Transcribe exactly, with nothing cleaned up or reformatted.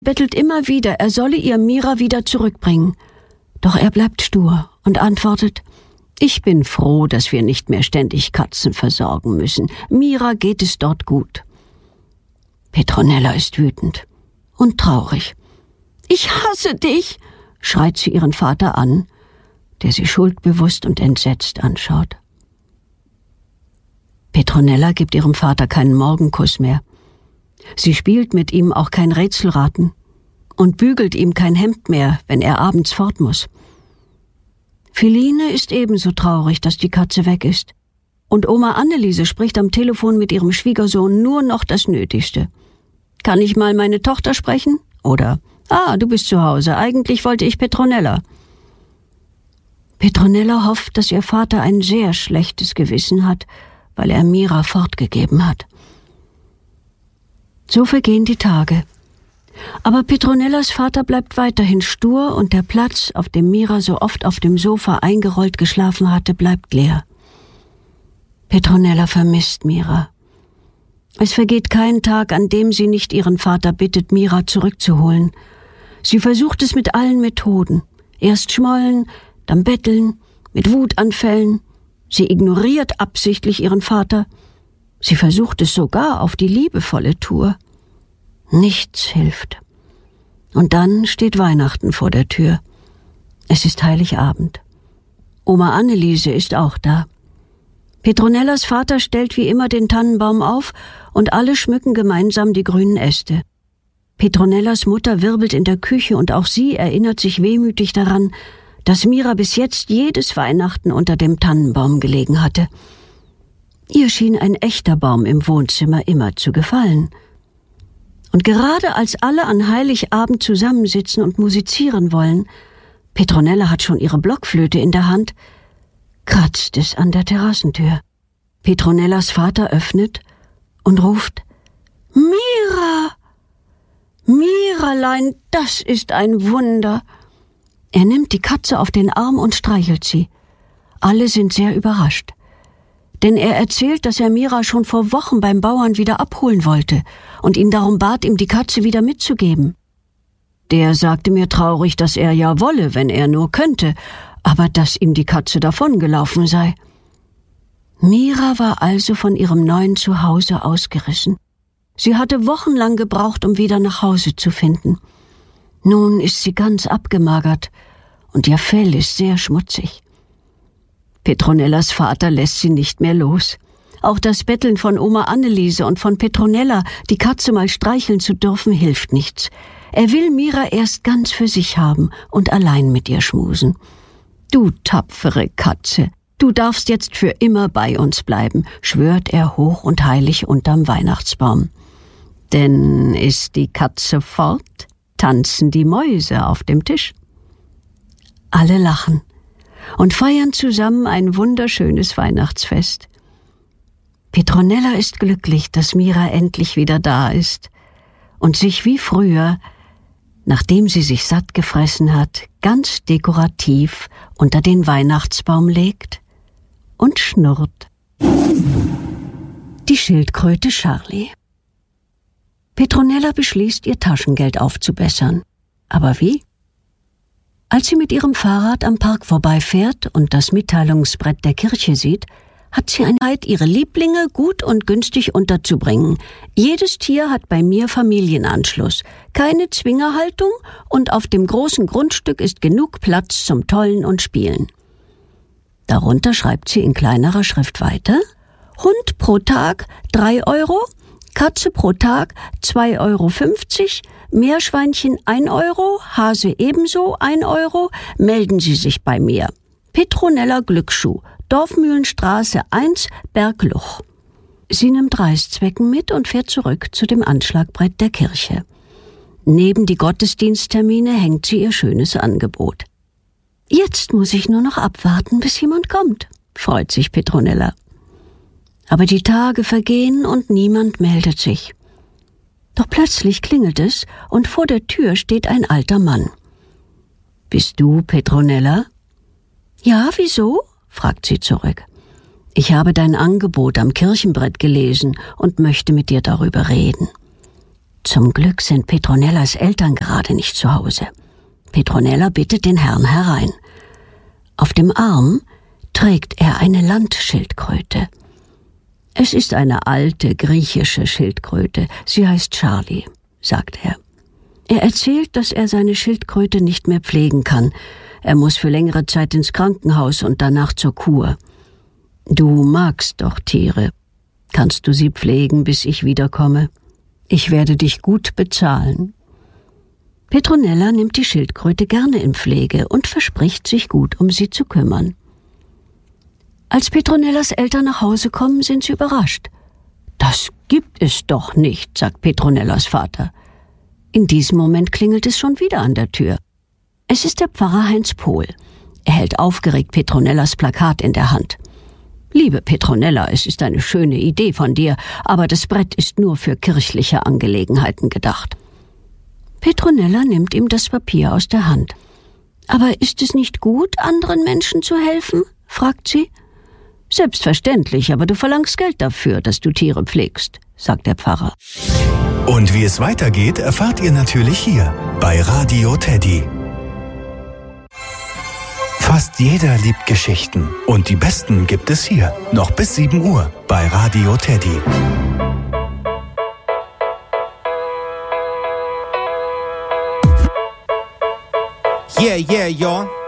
bettelt immer wieder, er solle ihr Mira wieder zurückbringen. Doch er bleibt stur und antwortet: »Ich bin froh, dass wir nicht mehr ständig Katzen versorgen müssen. Mira geht es dort gut.« Petronella ist wütend und traurig. »Ich hasse dich«, schreit sie ihren Vater an, der sie schuldbewusst und entsetzt anschaut. Petronella gibt ihrem Vater keinen Morgenkuss mehr. Sie spielt mit ihm auch kein Rätselraten und bügelt ihm kein Hemd mehr, wenn er abends fort muss. Philine ist ebenso traurig, dass die Katze weg ist. Und Oma Anneliese spricht am Telefon mit ihrem Schwiegersohn nur noch das Nötigste. »Kann ich mal meine Tochter sprechen?« Oder »Ah, du bist zu Hause, eigentlich wollte ich Petronella.« Petronella hofft, dass ihr Vater ein sehr schlechtes Gewissen hat, weil er Mira fortgegeben hat. So vergehen die Tage. Aber Petronellas Vater bleibt weiterhin stur und der Platz, auf dem Mira so oft auf dem Sofa eingerollt geschlafen hatte, bleibt leer. Petronella vermisst Mira. Es vergeht kein Tag, an dem sie nicht ihren Vater bittet, Mira zurückzuholen. Sie versucht es mit allen Methoden. Erst schmollen, dann betteln, mit Wutanfällen. Sie ignoriert absichtlich ihren Vater. Sie versucht es sogar auf die liebevolle Tour. Nichts hilft. Und dann steht Weihnachten vor der Tür. Es ist Heiligabend. Oma Anneliese ist auch da. Petronellas Vater stellt wie immer den Tannenbaum auf und alle schmücken gemeinsam die grünen Äste. Petronellas Mutter wirbelt in der Küche und auch sie erinnert sich wehmütig daran, dass Mira bis jetzt jedes Weihnachten unter dem Tannenbaum gelegen hatte. Ihr schien ein echter Baum im Wohnzimmer immer zu gefallen. Und gerade als alle an Heiligabend zusammensitzen und musizieren wollen, Petronella hat schon ihre Blockflöte in der Hand, kratzt es an der Terrassentür. Petronellas Vater öffnet und ruft: »Mira! Miralein, das ist ein Wunder!« Er nimmt die Katze auf den Arm und streichelt sie. Alle sind sehr überrascht. Denn er erzählt, dass er Mira schon vor Wochen beim Bauern wieder abholen wollte und ihn darum bat, ihm die Katze wieder mitzugeben. Der sagte mir traurig, dass er ja wolle, wenn er nur könnte, aber dass ihm die Katze davongelaufen sei. Mira war also von ihrem neuen Zuhause ausgerissen. Sie hatte wochenlang gebraucht, um wieder nach Hause zu finden. Nun ist sie ganz abgemagert und ihr Fell ist sehr schmutzig. Petronellas Vater lässt sie nicht mehr los. Auch das Betteln von Oma Anneliese und von Petronella, die Katze mal streicheln zu dürfen, hilft nichts. Er will Mira erst ganz für sich haben und allein mit ihr schmusen. »Du tapfere Katze, du darfst jetzt für immer bei uns bleiben«, schwört er hoch und heilig unterm Weihnachtsbaum. Denn ist die Katze fort, tanzen die Mäuse auf dem Tisch. Alle lachen und feiern zusammen ein wunderschönes Weihnachtsfest. Petronella ist glücklich, dass Mira endlich wieder da ist und sich wie früher, nachdem sie sich satt gefressen hat, ganz dekorativ unter den Weihnachtsbaum legt und schnurrt. Die Schildkröte Charlie. Petronella beschließt, ihr Taschengeld aufzubessern. Aber wie? Als sie mit ihrem Fahrrad am Park vorbeifährt und das Mitteilungsbrett der Kirche sieht, hat sie eine Zeit, ihre Lieblinge gut und günstig unterzubringen. Jedes Tier hat bei mir Familienanschluss, keine Zwingerhaltung und auf dem großen Grundstück ist genug Platz zum Tollen und Spielen. Darunter schreibt sie in kleinerer Schrift weiter: Hund pro Tag drei Euro, Katze pro Tag zwei Euro fünfzig, Meerschweinchen ein Euro, Hase ebenso ein Euro, melden Sie sich bei mir. Petronella Glücksschuh, Dorfmühlenstraße eins, Bergluch. Sie nimmt Reißzwecken mit und fährt zurück zu dem Anschlagbrett der Kirche. Neben die Gottesdiensttermine hängt sie ihr schönes Angebot. Jetzt muss ich nur noch abwarten, bis jemand kommt, freut sich Petronella. Aber die Tage vergehen und niemand meldet sich. Doch plötzlich klingelt es und vor der Tür steht ein alter Mann. »Bist du Petronella?« »Ja, wieso?« fragt sie zurück. »Ich habe dein Angebot am Kirchenbrett gelesen und möchte mit dir darüber reden.« Zum Glück sind Petronellas Eltern gerade nicht zu Hause. Petronella bittet den Herrn herein. Auf dem Arm trägt er eine Landschildkröte. Es ist eine alte griechische Schildkröte. Sie heißt Charlie, sagt er. Er erzählt, dass er seine Schildkröte nicht mehr pflegen kann. Er muss für längere Zeit ins Krankenhaus und danach zur Kur. Du magst doch Tiere. Kannst du sie pflegen, bis ich wiederkomme? Ich werde dich gut bezahlen. Petronella nimmt die Schildkröte gerne in Pflege und verspricht, sich gut um sie zu kümmern. Als Petronellas Eltern nach Hause kommen, sind sie überrascht. Das gibt es doch nicht, sagt Petronellas Vater. In diesem Moment klingelt es schon wieder an der Tür. Es ist der Pfarrer Heinz Pohl. Er hält aufgeregt Petronellas Plakat in der Hand. Liebe Petronella, es ist eine schöne Idee von dir, aber das Brett ist nur für kirchliche Angelegenheiten gedacht. Petronella nimmt ihm das Papier aus der Hand. Aber ist es nicht gut, anderen Menschen zu helfen? Fragt sie. Selbstverständlich, aber du verlangst Geld dafür, dass du Tiere pflegst, sagt der Pfarrer. Und wie es weitergeht, erfahrt ihr natürlich hier bei Radio Teddy. Fast jeder liebt Geschichten und die besten gibt es hier, noch bis sieben Uhr bei Radio Teddy. Yeah, yeah, y'all.